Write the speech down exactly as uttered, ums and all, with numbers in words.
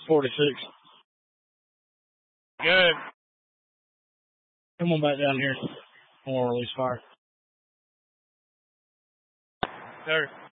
forty-six. Good. Come on back down here. I want to release fire. There.